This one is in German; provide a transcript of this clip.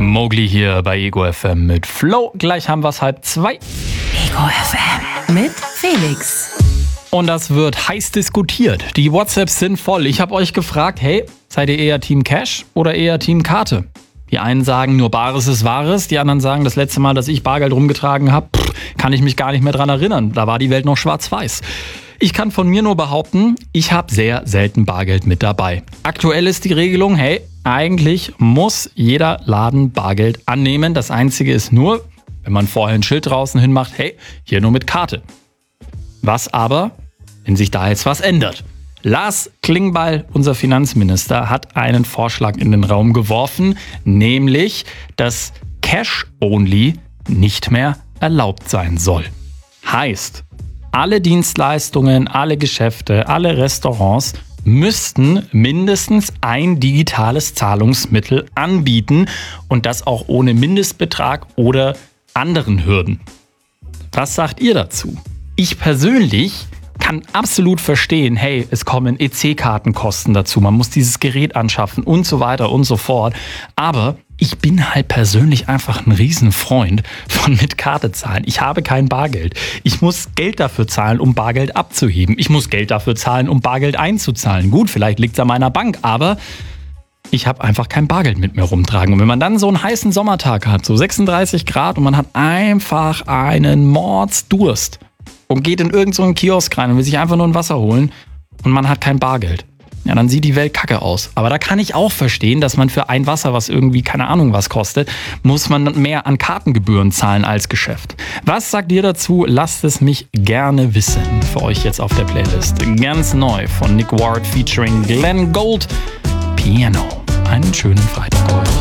Mowgli hier bei Ego FM mit Flo. Gleich haben wir es 1:30. Ego FM mit Felix. Und das wird heiß diskutiert. Die WhatsApps sind voll. Ich habe euch gefragt, hey, seid ihr eher Team Cash oder eher Team Karte? Die einen sagen, nur Bares ist Wahres. Die anderen sagen, das letzte Mal, dass ich Bargeld rumgetragen habe, kann ich mich gar nicht mehr dran erinnern. Da war die Welt noch schwarz-weiß. Ich kann von mir nur behaupten, ich habe sehr selten Bargeld mit dabei. Aktuell ist die Regelung, hey, eigentlich muss jeder Laden Bargeld annehmen. Das Einzige ist nur, wenn man vorher ein Schild draußen hin macht, hey, hier nur mit Karte. Was aber, wenn sich da jetzt was ändert? Lars Klingbeil, unser Finanzminister, hat einen Vorschlag in den Raum geworfen, nämlich, dass Cash-Only nicht mehr erlaubt sein soll. Heißt, alle Dienstleistungen, alle Geschäfte, alle Restaurants müssten mindestens ein digitales Zahlungsmittel anbieten und das auch ohne Mindestbetrag oder anderen Hürden. Was sagt ihr dazu? Ich persönlich kann absolut verstehen, hey, es kommen EC-Kartenkosten dazu, man muss dieses Gerät anschaffen und so weiter und so fort. Aber ich bin halt persönlich einfach ein Riesenfreund von mit Karte zahlen. Ich habe kein Bargeld. Ich muss Geld dafür zahlen, um Bargeld abzuheben. Ich muss Geld dafür zahlen, um Bargeld einzuzahlen. Gut, vielleicht liegt es an meiner Bank, aber ich habe einfach kein Bargeld mit mir rumtragen. Und wenn man dann so einen heißen Sommertag hat, so 36 Grad und man hat einfach einen Mordsdurst und geht in irgend so einen Kiosk rein und will sich einfach nur ein Wasser holen und man hat kein Bargeld. Ja, dann sieht die Welt kacke aus. Aber da kann ich auch verstehen, dass man für ein Wasser, was irgendwie keine Ahnung was kostet, muss man mehr an Kartengebühren zahlen als Geschäft. Was sagt ihr dazu? Lasst es mich gerne wissen. Für euch jetzt auf der Playlist. Ganz neu von Nick Ward featuring Glenn Gould. Piano. Einen schönen Freitag euch.